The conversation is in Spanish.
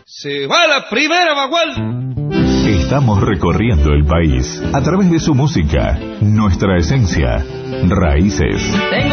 Se va la primera vagual. Estamos recorriendo el país a través de su música, nuestra esencia, raíces. Tengo